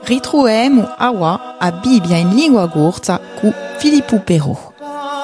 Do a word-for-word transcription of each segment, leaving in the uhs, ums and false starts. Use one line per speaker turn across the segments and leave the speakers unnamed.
Ritroviamo awa a Bibbia in lingua corsa cu Filippo Però.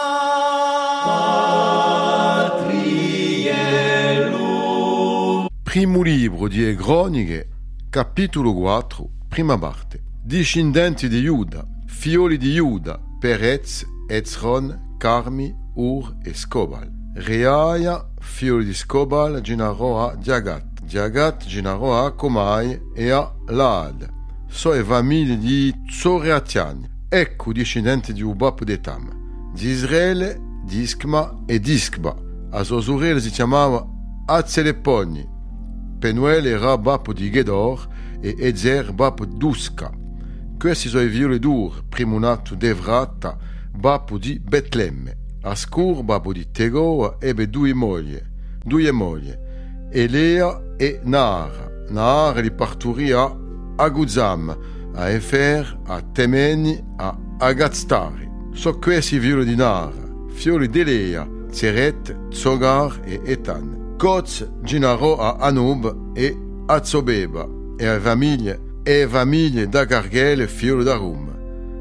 Primo libro di Croniche, capitolo quattro, prima parte. Discendenti di Giuda, figlioli di Giuda, Perez, Ezron, Carmi, Ur e Scobal. Reaia, figlio di Scobal, generò a Diagat. Diagat generò a Comai e a Laad. Sono famiglie di Zoreatiani. Ecco discendenti di Ubab de Tam. Di Israele, di Ischma e di Ischba. A sua sorella si chiamava Azzeleponi. Penuel era bapo di Gedor e Ezer bapo di Duska. Questi sono i figlioli d'Ur, primo nato d'Evrata, bapo di Betlemme. Ascur bapo di Tegoa ebbe due mogli, due mogli, Elea e Naara. Naara li parturì a Aguzam, a Efer, a Temeni, a Agaztari. So questi figlioli di Naara, figlioli di Elea, Zeret, Zogar e Etan. Coz generò a Anub e a Zobeba e a famiglie e famiglie da Garghele figlio da Rum.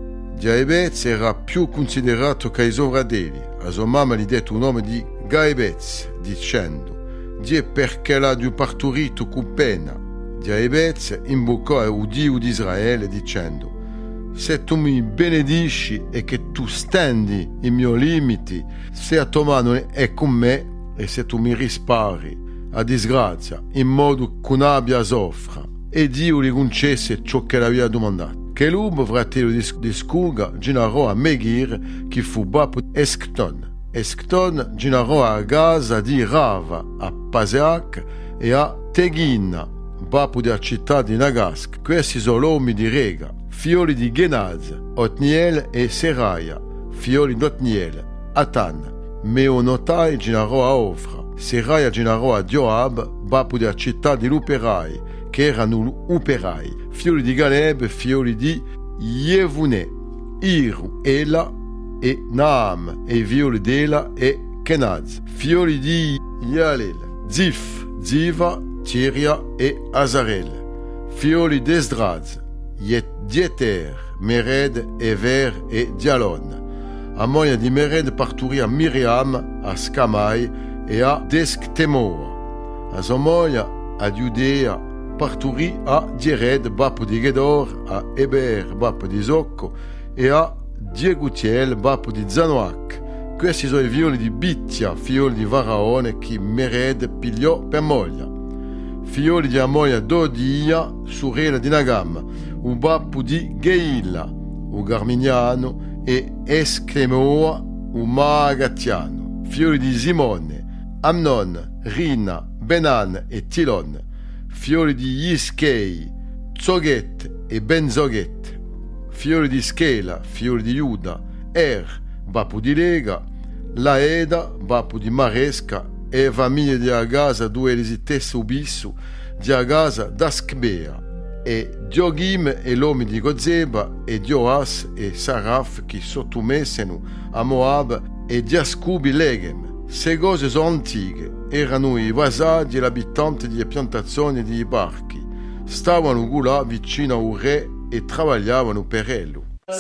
Gaebez era più considerato che i suoi fratelli. A sua mamma gli dette un nome di Gaebez, dicendo: Dio perché l'ha giù partorito con pena. Gaebez invocò a Dio di Israele dicendo: Se tu mi benedici e che tu stendi i miei limiti, se a tua mano è con me, e se tu mi rispari a disgrazia in modo che non abbia soffra, e Dio gli concesse ciò che l'aveva domandato. Chelub, fratello di Scuga, generò a Megir, che fu bapo di Escton. Escton generò a Gaza di Rava, a Paseac e a Teghin, bapo della città di Nagask. Questi sono uomini di Rega, figlioli di Genaz, Otniel e Seraia, figlioli di Otniel, Atan. Meonotai generò a Ofra, Seraia generò a Joab, bapo della città di Luperai, che erano Uperai, figlioli di Galeb, figlioli di Yevune, Iru, Ela e Naam, e figlioli di Ela e Kenaz, figlioli di Yalel, Zif, Ziva, Tiria e Azarel, figlioli di Esdraz, Dieter, Mered, Ever e Dialon. A moglie di Mered parturì a Miriam, a Scamai e a Deschtemoa. A sua moglie, a Giudea, parturì a Diered, bapo di Gedor, a Eber, bapo di Zocco, e a Diegutiel, bapo di Zanoac. Questi sono i figlioli di Bittia, figlioli di Varaone, che Mered pigliò per moglie. Figlioli di Amoia Dodia, sorella di Nagam, u bapo di Geilla, u Garminiano, e Eschlemoa, un Magatiano, figlioli di Simone, Amnon, Rina, Benan e Tilon, figlioli di Ischei, Zoget e Benzoget, figlioli di Schela, figlioli di Giuda, Er, bapo di Lega, Laeda, bapo di Maresca, e famiglie di Agasa, due esitesse ubissu, di Agasa d'Aschbea, e Diogim e l'uomo di Gozeba, e Dioas e Saraf che sottomessero a Moab e Diascubi Leghem. Se cose sono antiche, erano i vasaggi e gli abitanti di piantazioni di barchi. Stavano là vicino a un re e lavoravano per ello.